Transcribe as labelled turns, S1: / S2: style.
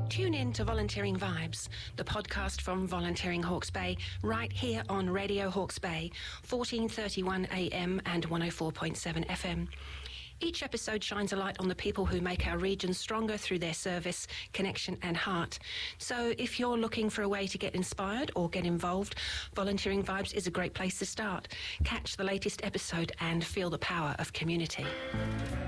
S1: Tune in to Volunteering Vibes, the podcast from Volunteering Hawke's Bay, right here on Radio Hawke's Bay, 1431 AM and 104.7 FM. Each episode shines a light on the people who make our region stronger through their service, connection and heart. So if you're looking for a way to get inspired or get involved, Volunteering Vibes is a great place to start. Catch the latest episode and feel the power of community.